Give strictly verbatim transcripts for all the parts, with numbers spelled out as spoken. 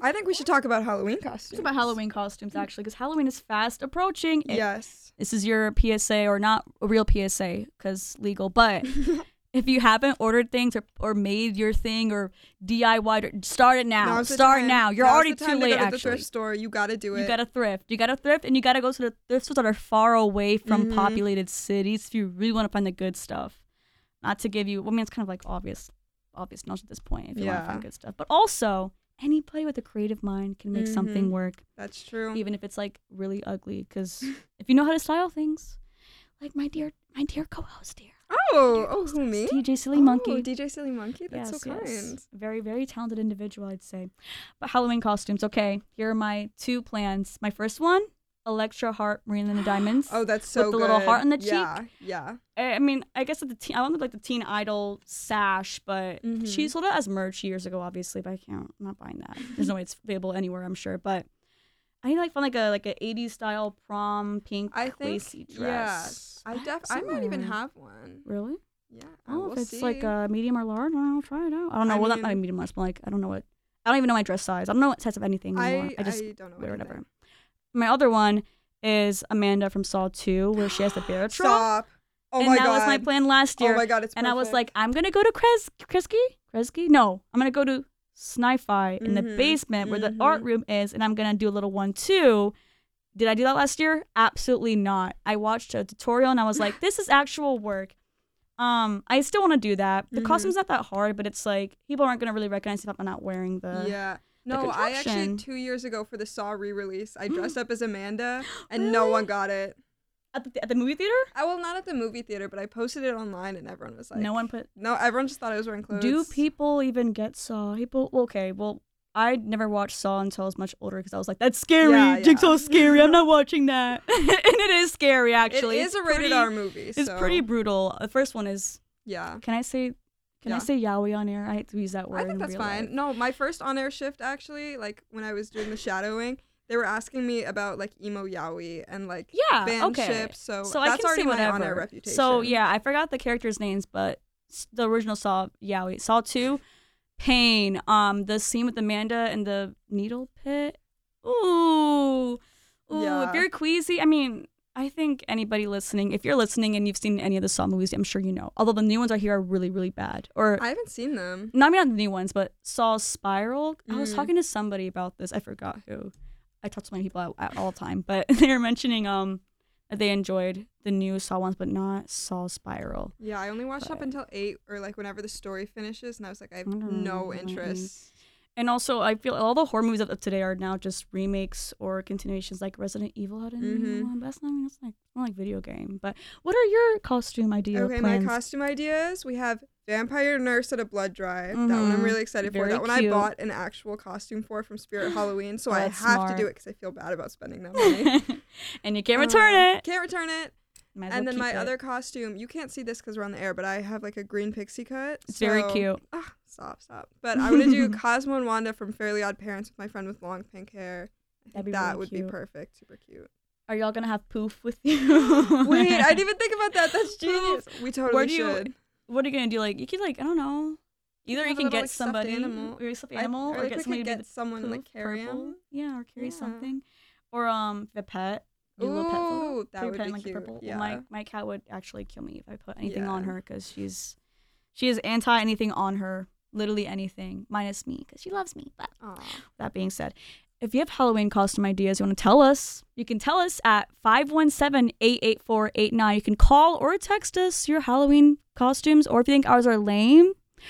I think we should talk about Halloween costumes. It's about Halloween costumes, actually, because Halloween is fast approaching. It, yes. This is your P S A, or not a real P S A, because legal, but if you haven't ordered things or, or made your thing or D I Y'd, start it now. Now's the Start time. now. You're Now's already the time too to late, go to actually. the thrift store. You gotta do it. You gotta thrift. You gotta thrift, and you gotta go to the thrift stores that are far away from Mhm. populated cities if you really want to find the good stuff. Not to give you, well, I mean, it's kind of like obvious, obvious knowledge at this point if you want Yeah. to find good stuff. But also, anybody with a creative mind can make something Mhm. work, That's true. even if it's like really ugly. Because if you know how to style things, like my dear, my dear co-host here. Oh, oh, who, me? D J Silly Oh, Monkey. D J Silly Monkey. That's Yes, so kind. yes. Very, very talented individual, I'd say. But Halloween costumes, okay. Here are my two plans. My first one, Electra Heart, Marina and the Diamonds. Oh, that's so with the good. little heart on the cheek. Yeah, yeah. I I mean, I guess at the teen, I wanted like the Teen Idol sash, but Mhm. she sold it as merch years ago, obviously. But I can't, I'm not buying that. There's no way it's available anywhere, I'm sure. But I need to like find like a like a eighties style prom pink I think, lacy yeah. dress. I have def, I might even somewhere. have one. Really? Yeah. Oh, we'll if it's see. like a medium or large, I'll try it out. I don't know. I well, not, mean- not a medium large, but like I don't know what. I don't even know my dress size. I don't know what size of anything anymore. I, I, just I don't know wear anything. whatever. My other one is Amanda from Saw two, where she has the bear trap. Stop. Oh and my that god. was my plan last year. Oh my god, it's and I was perfect. like, I'm gonna go to Kres Kresge? Kresge? No, I'm gonna go to Sni-Fi in the Mhm, basement where the mhm. art room is, and I'm gonna do a little one too. Did I do that last year? Absolutely not. I watched a tutorial and I was like, this is actual work. Um, I still want to do that. The Mhm. costume's not that hard, but it's like people aren't gonna really recognize if I'm not wearing the. Yeah. No, I actually contraption. two years ago for the Saw re-release, I dressed up as Amanda, and no one got it. At the, at the movie theater? I well, not at the movie theater, but I posted it online, and everyone was like, no one put. no, everyone just thought I was wearing clothes. Do people even get Saw? People, well, okay, well, I never watched Saw until I was much older because I was like, that's scary. Yeah, yeah. Jigsaw's scary. I'm not watching that. And it is scary, actually. It It's is a rated pretty- R movie. It's so, pretty brutal. The first one is. Yeah. Can I say? Can I Yeah. say yaoi on air? I hate to use that word. I think in that's real fine. life. No, my first on-air shift actually, like when I was doing the shadowing, they were asking me about like emo yaoi and like Yeah. band okay. ships. So, So I that's can already say my whatever. on-air reputation. So yeah, I forgot the characters' names, but s- the original Saw yaoi. Saw two, Pain. Um, the scene with Amanda in the needle pit. Ooh. Ooh. Yeah. If you're queasy, I mean. I think anybody listening, if you're listening and you've seen any of the Saw movies, I'm sure you know. Although the new ones are here are really, really bad. Or I haven't seen them. not, I mean, not the new ones, but Saw Spiral. I was Mhm. talking to somebody about this. I forgot who. I talk to so many people at, at all the time, but they were mentioning um that they enjoyed the new Saw ones, but not Saw Spiral. Yeah, I only watched up But- until eight or like whenever the story finishes, and I was like, I have I don't no know. interest. And also, I feel all the horror movies of of today are now just remakes or continuations, like Resident Evil had a new Mhm. one. But that's not, I mean, that's like more like video game. But what are your costume idea Okay, plans? my costume ideas. We have Vampire Nurse at a blood drive. That one I'm Mhm. really excited for. Very That one cute. I bought an actual costume for from Spirit Halloween, so Oh, I that's have smart. to do it because I feel bad about spending that money. And you can't return Um, it. Can't return it. Might as well And then keep my it. other costume, you can't see this because we're on the air, but I have like a green pixie cut. It's very so- cute. Ah, stop, stop. But I want to do Cosmo and Wanda from Fairly Odd Parents with my friend with long pink hair. I That'd think be that really would cute. be perfect. Super cute. Are y'all gonna have Poof with you? Wait, I didn't even think about that. That's genius. We totally Where do you- should. What are you gonna do? Like you could like I don't know. Either you have a can little, get like, stuffed somebody animal. or a stuffed I- animal, or or like get we somebody could to be get the someone Poof, like carry purple. him. Yeah, or carry Yeah. something, or um the pet. Do a little pet photo. Ooh, that Put your would pet in, be like, the cute. purple. Yeah. Well, my my cat would actually kill me if I put anything on Yeah. her because she's she is anti anything on her. Literally anything, minus me, because she loves me. But Aw. that being said, if you have Halloween costume ideas you want to tell us, you can tell us at five one seven, eight eight four, eight nine. You can call or text us your Halloween costumes, or if you think ours are lame,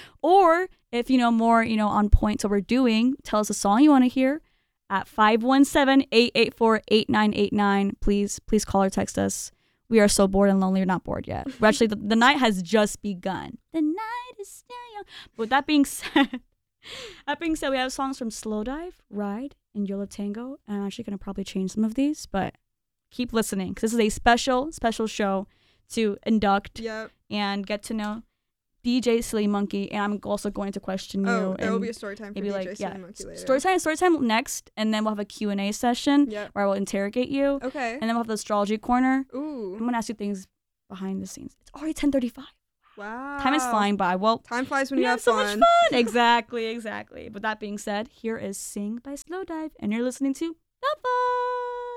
or if you know more, you know, on point to what we're doing, tell us a song you want to hear at five one seven, eight eight four, eight nine eight nine. Please, please call or text us. We are so bored and lonely. We're not bored yet. We're actually, the, the night has just begun. The night is still young. But with that being said, that being said, we have songs from Slow Dive, Ride, and Yola Tango. And I'm actually going to probably change some of these, but keep listening because this is a special, special show to induct Yep. and get to know D J Silly Monkey. And I'm also going to question you. Oh, there will and be a story time for maybe D J like, Silly yeah, Monkey later. story time, story time next. And then we'll have a Q and A session Yep. where I will interrogate you. Okay. And then we'll have the astrology corner. I'm Ooh. going to ask you things behind the scenes. It's already ten thirty-five. Wow. Time is flying by. Well, Time flies when we you have have so fun. much fun. Exactly, exactly. But that being said, here is Sing by Slowdive, and you're listening to